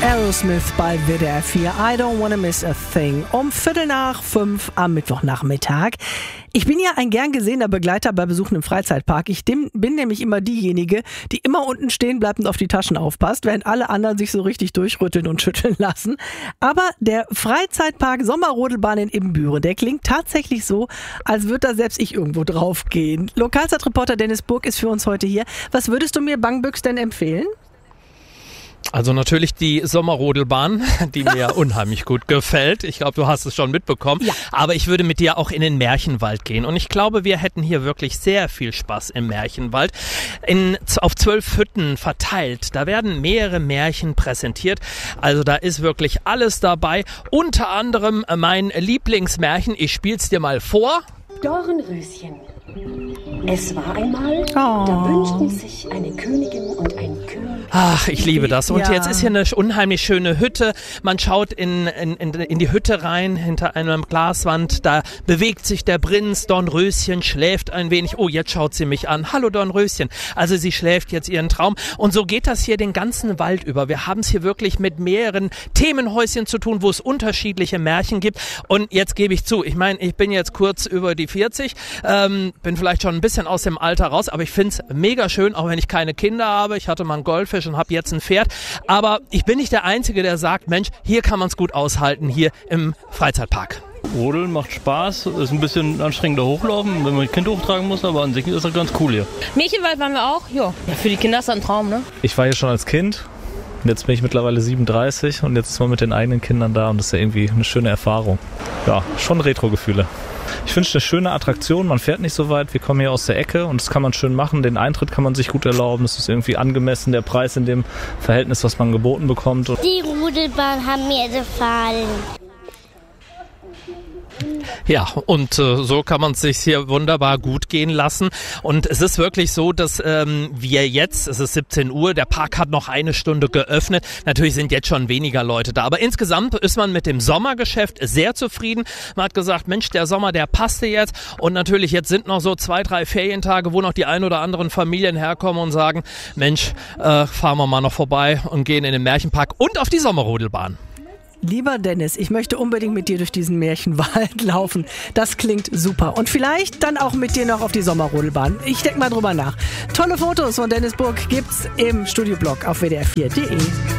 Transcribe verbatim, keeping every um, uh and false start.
Aerosmith bei W D R vier. I don't wanna miss a thing. Um Viertel nach fünf am Mittwochnachmittag. Ich bin ja ein gern gesehener Begleiter bei Besuchen im Freizeitpark. Ich bin nämlich immer diejenige, die immer unten stehen bleibt und auf die Taschen aufpasst, während alle anderen sich so richtig durchrütteln und schütteln lassen. Aber der Freizeitpark Sommerrodelbahn in Ibbenbüren, der klingt tatsächlich so, als würde da selbst ich irgendwo drauf gehen. Lokalzeitreporter Dennis Burg ist für uns heute hier. Was würdest du mir Bangbüchs denn empfehlen? Also natürlich die Sommerrodelbahn, die mir unheimlich gut gefällt. Ich glaube, du hast es schon mitbekommen. Ja. Aber ich würde mit dir auch in den Märchenwald gehen. Und ich glaube, wir hätten hier wirklich sehr viel Spaß im Märchenwald. In, auf zwölf Hütten verteilt. Da werden mehrere Märchen präsentiert. Also da ist wirklich alles dabei. Unter anderem mein Lieblingsmärchen. Ich spiel's dir mal vor. Dornröschen. Es war einmal, oh. da wünschten sich eine Königin und ein König. Ach, ich liebe das. Und ja. jetzt ist hier eine unheimlich schöne Hütte. Man schaut in, in, in, in die Hütte rein, hinter einer Glaswand. Da bewegt sich der Prinz. Dornröschen schläft ein wenig. Oh, jetzt schaut sie mich an. Hallo Dornröschen. Also sie schläft jetzt ihren Traum. Und so geht das hier den ganzen Wald über. Wir haben es hier wirklich mit mehreren Themenhäuschen zu tun, wo es unterschiedliche Märchen gibt. Und jetzt gebe ich zu, ich meine, ich bin jetzt kurz über die vierzig, ähm, bin vielleicht schon ein bisschen aus dem Alter raus, aber ich finde es mega schön, auch wenn ich keine Kinder habe. Ich hatte mal einen Goldfisch und habe jetzt ein Pferd. Aber ich bin nicht der Einzige, der sagt, Mensch, hier kann man es gut aushalten, hier im Freizeitpark. Rodeln macht Spaß, ist ein bisschen anstrengender Hochlaufen, wenn man ein Kind hochtragen muss, aber an sich ist das ganz cool hier. Märchenwald waren wir auch, jo. Ja, für die Kinder ist das ein Traum, ne? Ich war hier schon als Kind. Jetzt bin ich mittlerweile siebenunddreißig und jetzt ist man mit den eigenen Kindern da und das ist ja irgendwie eine schöne Erfahrung. Ja, schon Retro-Gefühle. Ich finde es eine schöne Attraktion, man fährt nicht so weit, wir kommen hier aus der Ecke und das kann man schön machen, den Eintritt kann man sich gut erlauben, es ist irgendwie angemessen, der Preis in dem Verhältnis, was man geboten bekommt. Die Rodelbahn haben mir gefallen. Ja, und äh, so kann man es sich hier wunderbar gut gehen lassen. Und es ist wirklich so, dass ähm, wir jetzt, es ist siebzehn Uhr, der Park hat noch eine Stunde geöffnet. Natürlich sind jetzt schon weniger Leute da. Aber insgesamt ist man mit dem Sommergeschäft sehr zufrieden. Man hat gesagt, Mensch, der Sommer, der passte jetzt. Und natürlich, jetzt sind noch so zwei, drei Ferientage, wo noch die ein oder anderen Familien herkommen und sagen, Mensch, äh, fahren wir mal noch vorbei und gehen in den Märchenpark und auf die Sommerrodelbahn. Lieber Dennis, ich möchte unbedingt mit dir durch diesen Märchenwald laufen. Das klingt super. Und vielleicht dann auch mit dir noch auf die Sommerrodelbahn. Ich denke mal drüber nach. Tolle Fotos von Dennis Burg gibt's im Studioblog auf W D R vier punkt de.